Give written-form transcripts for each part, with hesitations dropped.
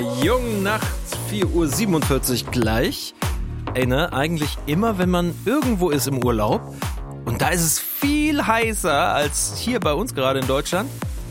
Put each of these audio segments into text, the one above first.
Jung Nacht, 4:47 Uhr gleich. Ey, ne, eigentlich immer, wenn man irgendwo ist im Urlaub und da ist es viel heißer als hier bei uns gerade in Deutschland,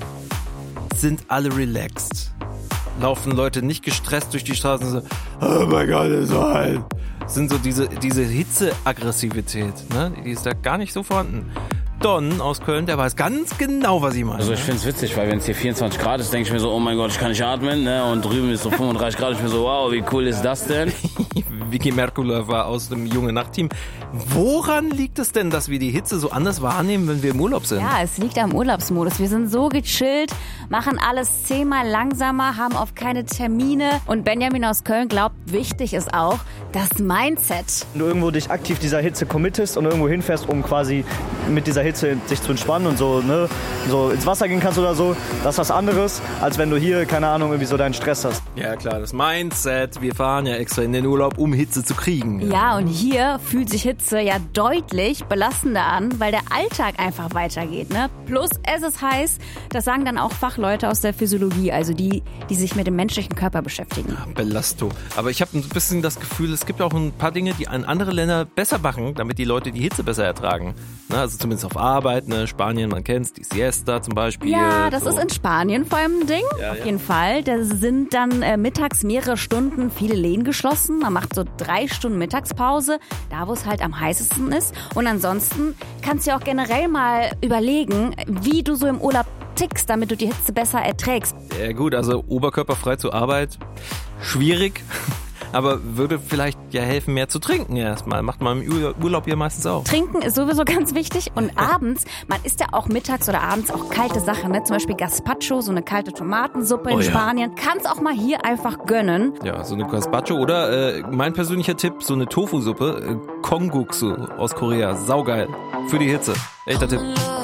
sind alle relaxed. Laufen Leute nicht gestresst durch die Straßen und so, oh mein Gott, ist so heiß. Sind so diese Hitzeaggressivität, ne, die ist da gar nicht so vorhanden. Don aus Köln, der weiß ganz genau, was ich meine. Also ich find's witzig, weil wenn es hier 24 Grad ist, denke ich mir so, oh mein Gott, ich kann nicht atmen, ne? Und drüben ist so 35 Grad, ich mir so, wow, wie cool ist das denn? Vicky Merkula war aus dem Junge Nacht-Team. Woran liegt es denn, dass wir die Hitze so anders wahrnehmen, wenn wir im Urlaub sind? Ja, es liegt am Urlaubsmodus. Wir sind so gechillt, machen alles 10-mal langsamer, haben oft keine Termine. Und Benjamin aus Köln glaubt, wichtig ist auch das Mindset. Wenn du irgendwo dich aktiv dieser Hitze committest und irgendwo hinfährst, um quasi mit dieser Hitze sich zu entspannen und so, ne, so ins Wasser gehen kannst oder so, das ist was anderes, als wenn du hier, keine Ahnung, irgendwie so deinen Stress hast. Ja klar, das Mindset. Wir fahren ja extra in den Urlaub, um Hitze zu kriegen. Ja, und hier fühlt sich Hitze ja deutlich belastender an, weil der Alltag einfach weitergeht, ne? Plus es ist heiß, das sagen dann auch Fachleute aus der Physiologie, also die sich mit dem menschlichen Körper beschäftigen. Belasto. Aber ich habe ein bisschen das Gefühl, es gibt auch ein paar Dinge, die andere Länder besser machen, damit die Leute die Hitze besser ertragen. Na, also zumindest auf Arbeit, ne? Spanien, man kennt's, die Siesta zum Beispiel. Ja, das so. ist in Spanien vor allem ein Ding, Ja, auf jeden Fall. Da sind dann mittags mehrere Stunden viele Läden geschlossen. Man macht so 3 Stunden Mittagspause, da wo es halt am heißesten ist. Und ansonsten kannst du auch generell mal überlegen, wie du so im Urlaub tickst, damit du die Hitze besser erträgst. Ja gut, also oberkörperfrei zur Arbeit, schwierig. Aber würde vielleicht ja helfen, mehr zu trinken erstmal. Macht man im Urlaub ja meistens auch. Trinken ist sowieso ganz wichtig. Und abends, man isst ja auch mittags oder abends auch kalte Sachen, ne? Zum Beispiel Gazpacho, so eine kalte Tomatensuppe in Spanien. Kannst auch mal hier einfach gönnen. Ja, so eine Gazpacho oder mein persönlicher Tipp, so eine Tofu-Suppe, Kongguksu aus Korea. Saugeil. Für die Hitze. Echter Tipp.